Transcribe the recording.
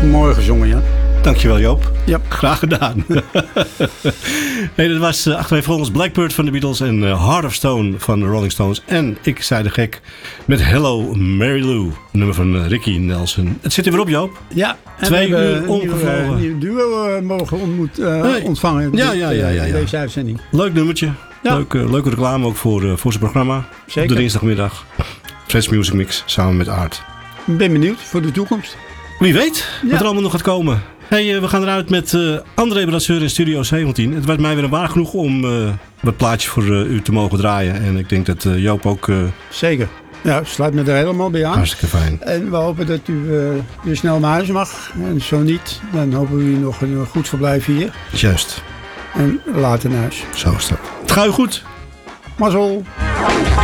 Mooi gezongen, ja. Dankjewel Joop. Ja. Graag gedaan. Nee, dat was achter voor ons Blackbird van de Beatles en Heart of Stone van de Rolling Stones. En ik zei de gek met Hello Mary Lou, nummer van Ricky Nelson. Het zit er weer op Joop. Ja. En 2 uur omgevlogen. Een nieuw duo mogen ontvangen in deze uitzending. Leuk nummertje. Ja. Leuke reclame ook voor zijn programma. Zeker. Op de dinsdagmiddag. Fred's Music Mix samen met Art. Ik ben benieuwd voor de toekomst. Wie weet wat er allemaal nog gaat komen. Hey, we gaan eruit met André Brasseur in Studio 17. Het werd mij weer een waar genoeg om wat plaatjes voor u te mogen draaien. En ik denk dat Joop ook... Zeker. Ja, sluit me er helemaal bij aan. Hartstikke fijn. En we hopen dat u weer snel naar huis mag. En zo niet, dan hopen we u nog een goed verblijf hier. Juist. En later naar huis. Zo is dat. Het gaat u goed. Mazzel.